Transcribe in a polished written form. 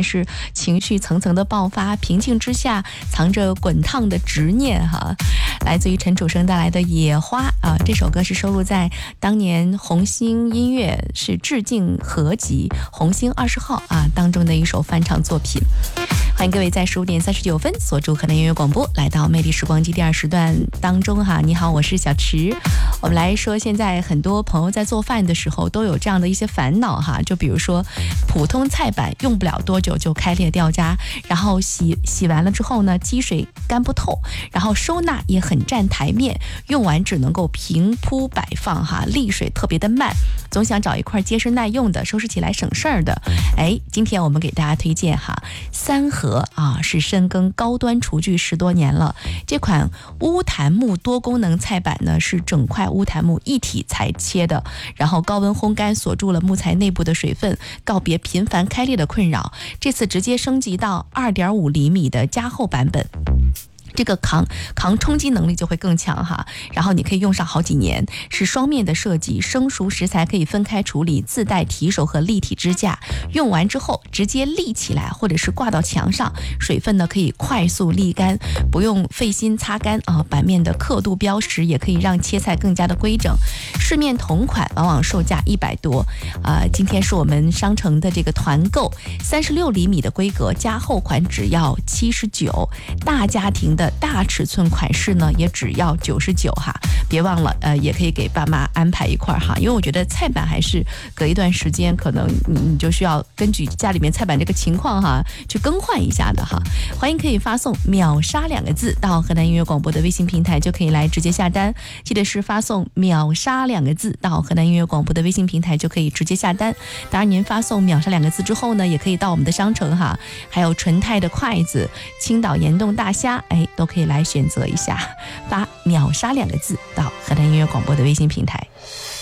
天是情绪层层的爆发，平静之下藏着滚烫的执念哈。来自于陈楚生带来的《野花》啊，这首歌是收录在当年红星音乐是致敬合集《红星20号》啊当中的一首翻唱作品。欢迎各位在15点39分锁住河南音乐广播，来到魅力时光机第2时段当中哈。你好，我是小池。我们来说，现在很多朋友在做饭的时候都有这样的一些烦恼哈，就比如说普通菜板用不了多久就开裂掉渣，然后洗完了之后呢，积水干不透，然后收纳也很占台面，用完只能够平铺摆放哈，沥水特别的慢，总想找一块结实耐用的，收拾起来省事儿的。今天我们给大家推荐哈，三和啊，是深耕高端厨具10多年了。这款乌檀木多功能菜板呢，是整块乌檀木一体裁切的，然后高温烘干锁住了木材内部的水分，告别频繁开裂的困扰。这次直接升级到2.5厘米的加厚版本。这个抗冲击能力就会更强哈，然后你可以用上好几年，是双面的设计，生熟食材可以分开处理，自带提手和立体支架，用完之后直接立起来或者是挂到墙上，水分呢可以快速沥干，不用费心擦干啊。版面的刻度标识也可以让切菜更加的规整。市面同款往往售价100多今天是我们商城的这个团购36厘米的规格，加厚款只要79，大家庭的大尺寸款式呢也只要99哈，别忘了也可以给爸妈安排一块哈，因为我觉得菜板还是隔一段时间可能你就需要根据家里面菜板这个情况哈去更换一下的哈。欢迎可以发送秒杀2个字到河南音乐广播的微信平台，就可以来直接下单，记得是发送秒杀2个字到河南音乐广播的微信平台就可以直接下单。当然您发送秒杀2个字之后呢，也可以到我们的商城哈，还有纯钛的筷子、青岛岩洞大虾都可以来选择一下，发秒杀2个字到河南音乐广播的微信平台。